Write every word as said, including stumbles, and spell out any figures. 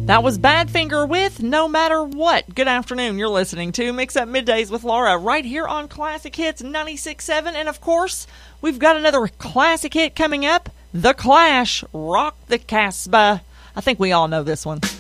That was Badfinger with No Matter What. Good afternoon. You're listening to Mix Up Middays with Laura right here on Classic Hits ninety-six point seven. And, of course, we've got another classic hit coming up, The Clash, Rock the Casbah. I think we all know this one.